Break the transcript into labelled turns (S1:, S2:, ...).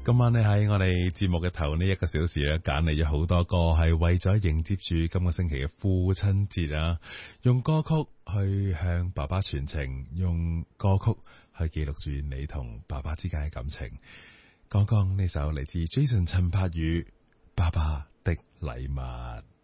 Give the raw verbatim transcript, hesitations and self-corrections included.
S1: 今晚呢喺我哋節目嘅頭呢一個小時咧，揀嚟咗好多歌，係為咗迎接住今個星期嘅父親節啊！用歌曲去向爸爸傳情，用歌曲去記錄住你同爸爸之間嘅感情。剛剛呢首嚟自 Jason 陳柏宇《爸爸的禮物》。